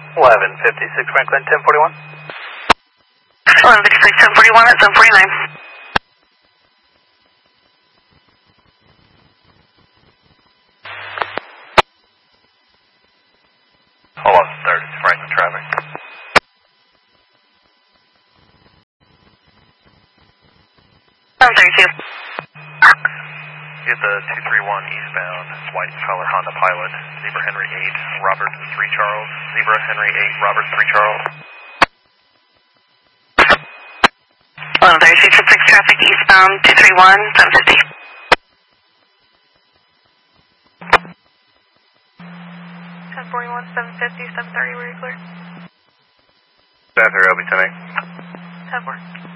1156 Franklin, 1041. 1156, 1041 at 749. Hold on, third, it's Franklin traffic. Get the 231 eastbound, white color Honda Pilot, Zebra Henry 8, Robert 3 Charles, Zebra Henry 8, Robert 3 Charles. 1136 traffic eastbound, 231, 750. 1041, 750, 730, where are you clear? 730, I'll be 10-8. 10-4.